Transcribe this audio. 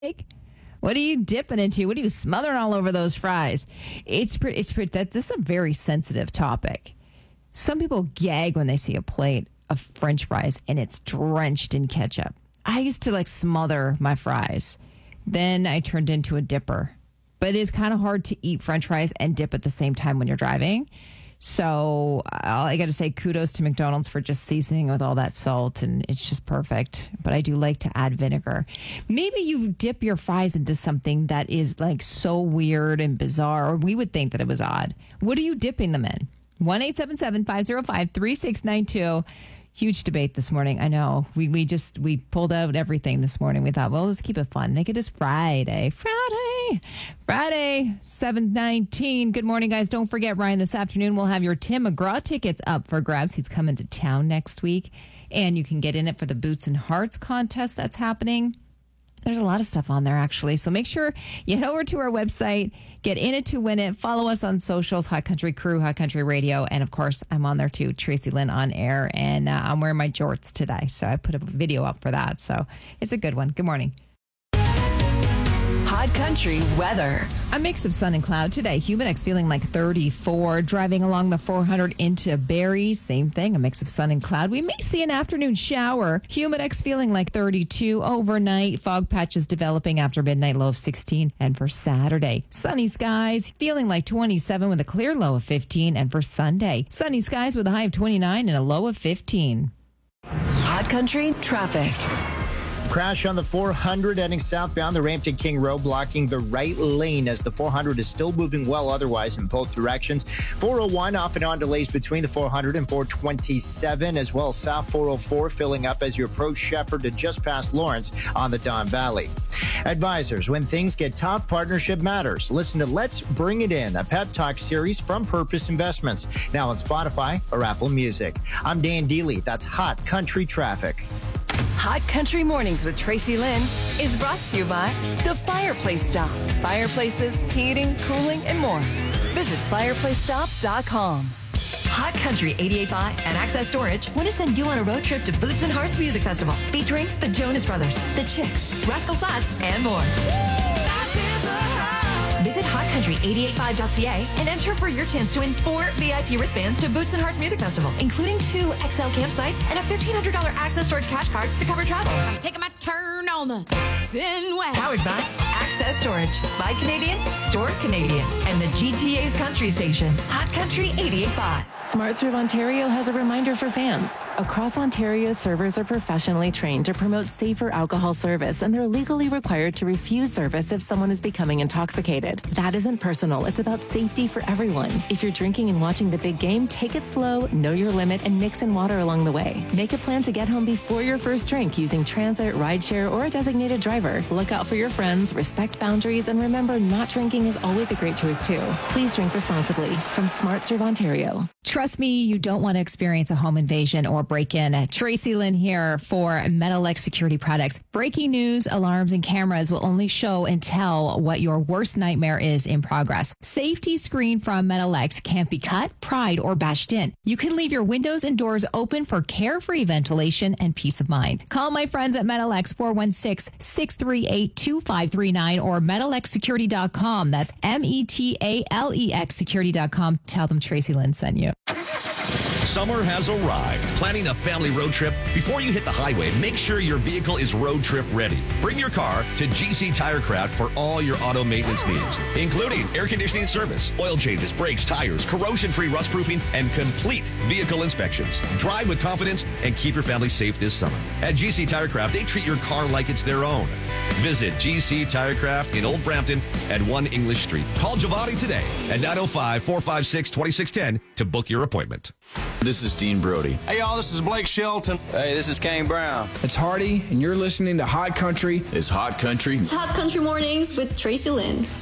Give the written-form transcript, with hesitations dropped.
What are you dipping into? What are you smothering all over those fries? This is a very sensitive topic. Some people gag when they see a plate of French fries and it's drenched in ketchup. I used to smother my fries. Then I turned into a dipper. But it is kind of hard to eat French fries and dip at the same time when you're driving. So I got to say kudos to McDonald's for just seasoning with all that salt, and it's just perfect. But I do like to add vinegar. Maybe you dip your fries into something that is so weird and bizarre, or we would think that it was odd. What are you dipping them in? 1-877-505-3692. Huge debate this morning. I know. We pulled out everything this morning. We thought, well, let's keep it fun. Make it is Friday, 7/19. Good morning, guys. Don't forget, Ryan, this afternoon we'll have your Tim McGraw tickets up for grabs. He's coming to town next week, and you can get in it for the Boots and Hearts contest that's happening. There's a lot of stuff on there, actually. So make sure you head over to our website, get in it to win it. Follow us on socials, Hot Country Crew, Hot Country Radio. And, of course, I'm on there, too, Tracy Lynn on air. And I'm wearing my jorts today. So I put a video up for that. So it's a good one. Good morning. Hot Country weather. A mix of sun and cloud today. Humidex feeling like 34. Driving along the 400 into Barrie. Same thing. A mix of sun and cloud. We may see an afternoon shower. Humidex feeling like 32 overnight. Fog patches developing after midnight, low of 16. And for Saturday, sunny skies. Feeling like 27 with a clear low of 15. And for Sunday, sunny skies with a high of 29 and a low of 15. Hot Country traffic. Crash on the 400 heading southbound, the Rampton King Road blocking the right lane as the 400 is still moving well otherwise in both directions. 401 off and on delays between the 400 and 427, as well as South 404 filling up as you approach Shepherd to just past Lawrence on the Don Valley. Advisors, when things get tough, partnership matters. Listen to Let's Bring It In, a pep talk series from Purpose Investments, now on Spotify or Apple Music. I'm Dan Dealey. That's Hot Country Traffic. Hot Country Mornings with Tracy Lynn is brought to you by The Fireplace Stop. Fireplaces, heating, cooling, and more. Visit fireplacestop.com. Hot Country 88.5 and Access Storage want to send you on a road trip to Boots and Hearts Music Festival, featuring the Jonas Brothers, the Chicks, Rascal Flatts, and more. Visit hotcountry885.ca and enter for your chance to win 4 VIP wristbands to Boots and Hearts Music Festival, including 2 XL campsites and a $1,500 Access Storage cash card to cover travel. I'm taking my turn on the Sin West. Powered by Access Storage, by Canadian, Store Canadian, and the GTA's Country Station, Hot Country 88.5. SmartServe Ontario has a reminder for fans. Across Ontario, servers are professionally trained to promote safer alcohol service, and they're legally required to refuse service if someone is becoming intoxicated. That isn't personal. It's about safety for everyone. If you're drinking and watching the big game, take it slow, know your limit, and mix in water along the way. Make a plan to get home before your first drink using transit, rideshare, or a designated driver. Look out for your friends, respect boundaries, and remember, not drinking is always a great choice, too. Please drink responsibly. From SmartServe Ontario. Trust me, you don't want to experience a home invasion or break-in. Tracy Lynn here for Metalex Security Products. Breaking news, alarms, and cameras will only show and tell what your worst nightmare is in progress. Safety screen from Metalex can't be cut, pried, or bashed in. You can leave your windows and doors open for carefree ventilation and peace of mind. Call my friends at Metalex 416-638-2539 or MetalexSecurity.com. That's METALEX Security.com. Tell them Tracy Lynn sent you. Summer has arrived. Planning a family road trip? Before you hit the highway, make sure your vehicle is road trip ready. Bring your car to GC Tirecraft for all your auto maintenance needs, including air conditioning service, oil changes, brakes, tires, corrosion-free rust proofing, and complete vehicle inspections. Drive with confidence and keep your family safe this summer. At GC Tirecraft, they treat your car like it's their own. Visit GC Tirecraft in Old Brampton at 1 English Street. Call Giovanni today at 905-456-2610 to book your appointment. This is Dean Brody. Hey, y'all, this is Blake Shelton. Hey, this is Kane Brown. It's Hardy, and you're listening to Hot Country. It's Hot Country. It's Hot Country Mornings with Tracy Lynn.